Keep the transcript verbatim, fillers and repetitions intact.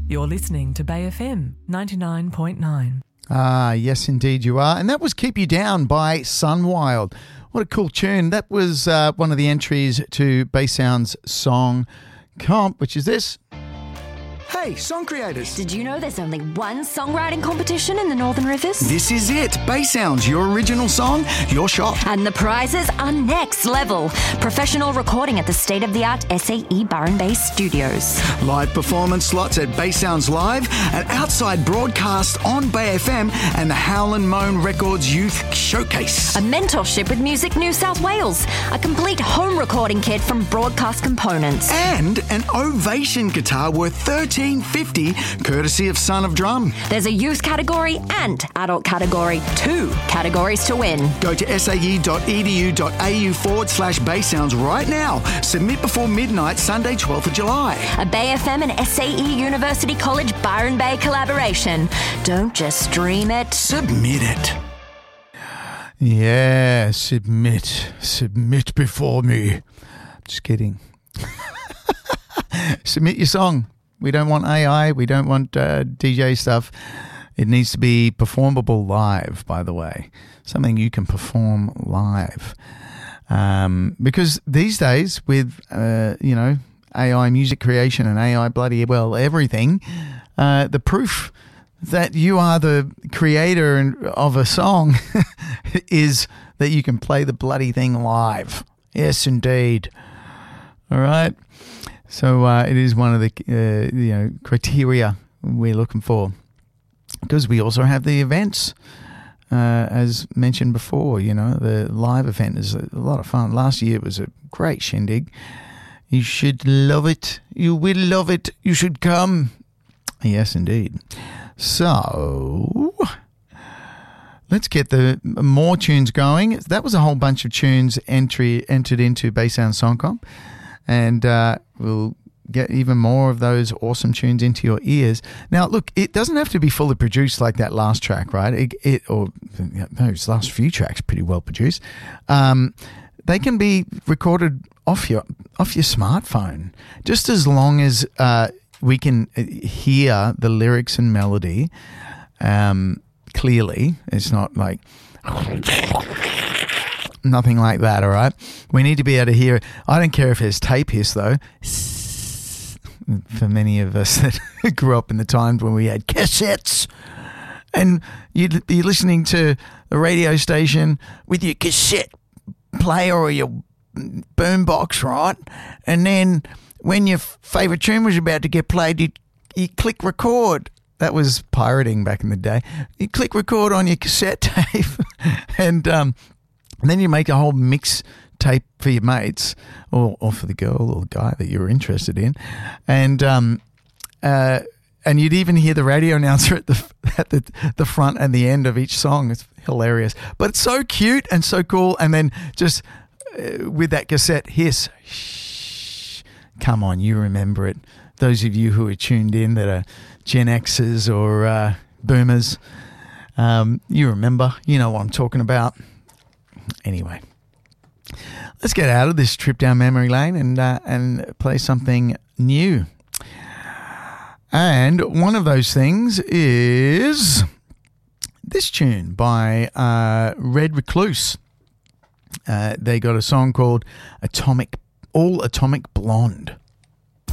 You're listening to Bay F M ninety-nine point nine. Ah, yes, indeed you are. And that was Keep You Down by Sunwild. What a cool tune. That was uh, one of the entries to Bay Sound's song comp, which is this. Hey, song creators. Did you know there's only one songwriting competition in the Northern Rivers? This is it. Bay Sounds, your original song, your shot. And the prizes are next level. Professional recording at the state-of-the-art S A E Byron Bay Studios. Live performance slots at Bay Sounds Live, an outside broadcast on Bay F M, and the Howlin' Moan Records Youth Showcase. A mentorship with Music New South Wales. A complete home recording kit from Broadcast Components. And an Ovation guitar worth thirteen fifty, courtesy of Son of Drum. There's a youth category and adult category. Two categories to win. Go to sae.edu.au forward slash Bay Sounds right now. Submit before midnight, Sunday, twelfth of July. A Bay F M and S A E University College Byron Bay collaboration. Don't just stream it. Submit it. Yeah, submit. Submit before me. Just kidding. Submit your song. We don't want A I. We don't want uh, D J stuff. It needs to be performable live, by the way. Something you can perform live. Um, because these days with, uh, you know, A I music creation and A I bloody, well, everything, uh, the proof that you are the creator of a song is that you can play the bloody thing live. Yes, indeed. All right. So uh, it is one of the uh, you know criteria we're looking for, because we also have the events, uh, as mentioned before. You know, the live event is a lot of fun. Last year was a great shindig. You should love it. You will love it. You should come. Yes, indeed. So let's get the more tunes going. That was a whole bunch of tunes entry entered into Bay Sound Song Comp. And uh, we'll get even more of those awesome tunes into your ears. Now, look, it doesn't have to be fully produced like that last track, right? It, it or those last few tracks pretty well produced. Um, they can be recorded off your off your smartphone, just as long as uh, we can hear the lyrics and melody um, clearly. It's not like nothing like that, all right? We need to be able to hear it. I don't care if there's tape hiss, though. For many of us that grew up in the times when we had cassettes and you'd be listening to the radio station with your cassette player or your boombox, right? And then when your favourite tune was about to get played, you you click record. That was pirating back in the day. You click record on your cassette tape and um And then you make a whole mix tape for your mates or, or for the girl or the guy that you're interested in. And um, uh, and you'd even hear the radio announcer at the at the, the front and the end of each song. It's hilarious. But it's so cute and so cool. And then just uh, with that cassette hiss, shh, come on, you remember it. Those of you who are tuned in that are Gen Xers or uh, Boomers, um, you remember. You know what I'm talking about. Anyway, let's get out of this trip down memory lane and uh, and play something new. And one of those things is this tune by uh, Red Recluse. Uh, they got a song called Atomic, All Atomic Blonde.